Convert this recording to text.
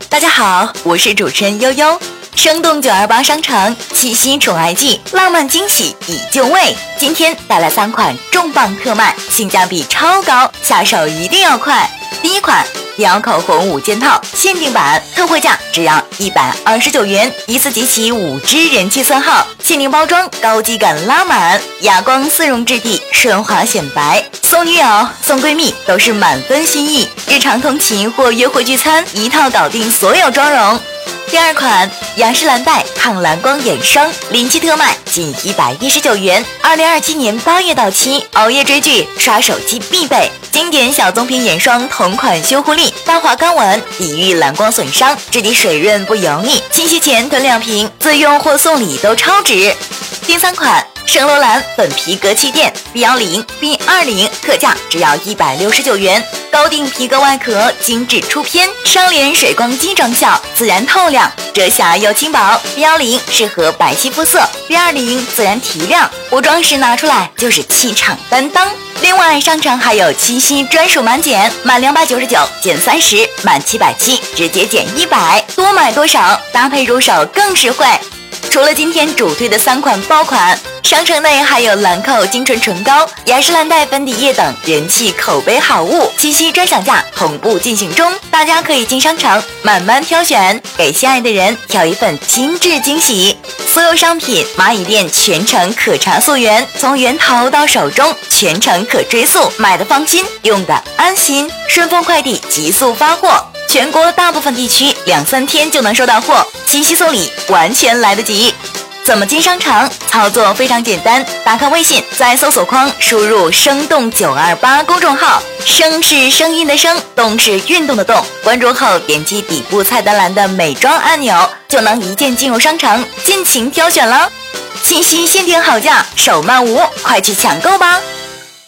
大家好，我是主持人悠悠。生动928商城七夕宠爱季，浪漫惊喜已就位。今天带来3款重磅特卖，性价比超高，下手一定要快。第一款迪奥口红5件套限定版，特惠价只要129元，一次集齐5支人气色号，限定包装，高级感拉满，哑光丝绒质地，顺滑显白。送女友、送闺蜜都是满分心意，日常通勤或约会聚餐，一套搞定所有妆容。第二款雅诗兰黛抗蓝光眼霜临期特卖，仅119元，2027年8月到期，熬夜追剧、刷手机必备。经典小棕瓶眼霜同款修护力，大滑刚稳，抵御蓝光损伤，质地水润不油腻，清洗前囤2瓶，自用或送礼都超值。第3款圣罗兰粉皮革气垫 B10、B20，特价只要169元，高定皮革外壳，精致出片，双联水光肌妆效，自然透亮，遮瑕又轻薄。B10适合白皙肤色，B20自然提亮，补妆时拿出来就是气场担当。另外，商城还有七夕专属满减，满299减30，满770直接减100，多买多少，搭配入手更实惠。除了今天主推的3款爆款，商城内还有兰蔻精纯唇膏、雅诗兰黛粉底液等人气口碑好物，七夕专享价同步进行中，大家可以进商城慢慢挑选，给心爱的人挑一份精致惊喜。所有商品蚂蚁店全程可查溯源，从源头到手中全程可追溯，买的放心，用的安心。顺丰快递急速发货，全国大部分地区2-3天就能收到货，七夕送礼完全来得及。怎么进商城？操作非常简单，打开微信，在搜索框输入生动928公众号，声是声音的声，动是运动的动，关注后点击底部菜单栏的美妆按钮，就能一键进入商城，尽情挑选了。七夕限定好价，手慢无，快去抢购吧！